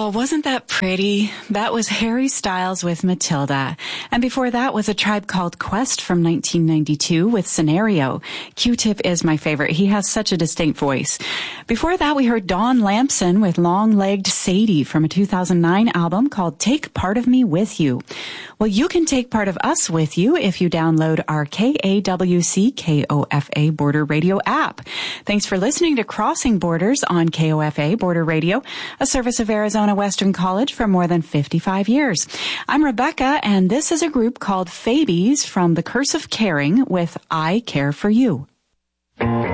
Oh, wasn't that pretty? That was Harry Styles with Matilda. And before that was A Tribe Called Quest from 1992 with Scenario. Q-Tip is my favorite. He has such a distinct voice. Before that, we heard Dawn Lampson with Long-Legged Sadie from a 2009 album called Take Part of Me With You. Well, you can take part of us with you if you download our KAWC KOFA Border Radio app. Thanks for listening to Crossing Borders on KOFA Border Radio, a service of Arizona Western College for more than 55 years. I'm Rebecca, and this is a group called Fabies from The Curse of Caring with I Care for You.